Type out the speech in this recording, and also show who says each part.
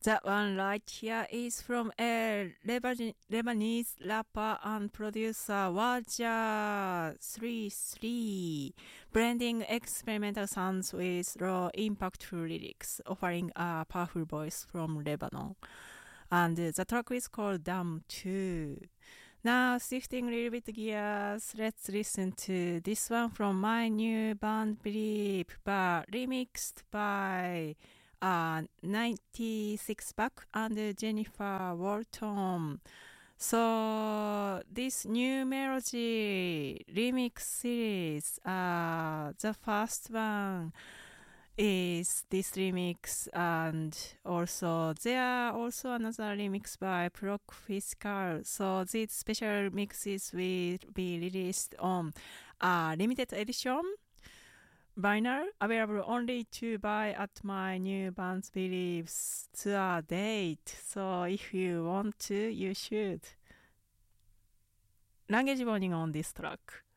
Speaker 1: That one right here is from a Lebanese rapper and producer Waja 33, blending experimental sounds with raw, impactful lyrics, offering a powerful voice from Lebanon. And the track is called Dam 2. Now, shifting a little bit gears, let's listen to this one from my new band Believe, but remixed by 96 Back and Jennifer Walton. So, this new melody remix series, the first one is this remix, and also there also another remix by Proc Fiscal. So these special mixes will be released on a limited edition vinyl, available only to buy at my new Bands Believes tour date. So if you want to, you should. Language warning on this track.